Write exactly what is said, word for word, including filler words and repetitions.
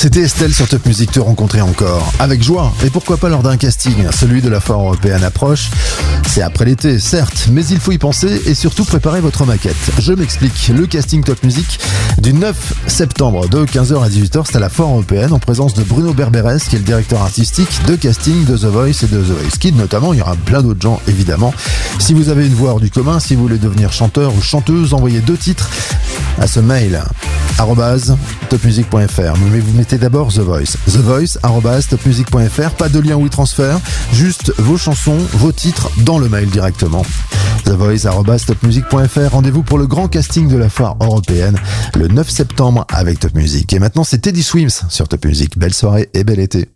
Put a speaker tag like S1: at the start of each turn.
S1: C'était Estelle sur Top Music, te rencontrer encore. Avec joie, et pourquoi pas lors d'un casting. Celui de la foire européenne approche. C'est après l'été, certes, mais il faut y penser et surtout préparer votre maquette. Je m'explique, le casting Top Music du neuf septembre de quinze heures à dix-huit heures, c'est à la foire européenne en présence de Bruno Berberes, qui est le directeur artistique de casting de The Voice et de The Voice Kids notamment. Il y aura plein d'autres gens évidemment. Si vous avez une voix hors du commun, si vous voulez devenir chanteur ou chanteuse, envoyez deux titres à ce mail arobase topmusic point fr. Mais vous mettez d'abord The Voice. The Voice arobase topmusic point fr. Pas de lien WeTransfer, juste vos chansons, vos titres dans le mail directement. The Voice arobase topmusic point fr. Rendez-vous pour le grand casting de la foire européenne le neuf septembre avec Top Music. Et maintenant c'est Teddy Swims sur Top Music. Belle soirée et bel été.